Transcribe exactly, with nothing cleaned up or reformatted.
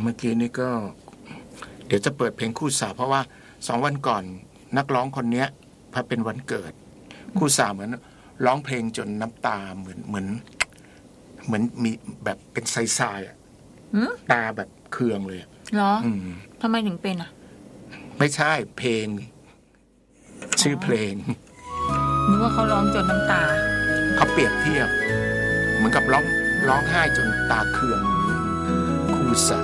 เมื่อกี้นี่ก็เดี๋ยวจะเปิดเพลงคู่สาวเพราะว่าสองวันก่อนนักร้องคนนี้พอเป็นวันเกิดคู่สาวเหมือนร้องเพลงจนน้ำตาเหมือนเหมือนเหมือนมีแบบเป็นทรายๆอ่ะตาแบบเคืองเลยเหรอทำไมถึงเป็นอ่ะไม่ใช่เพลงชื่อเพลงนึกว่าเขาร้องจนน้ำตาเขาเปรียบเทียบเหมือนกับร้องร้องไห้จนตาเคืองคู่สาว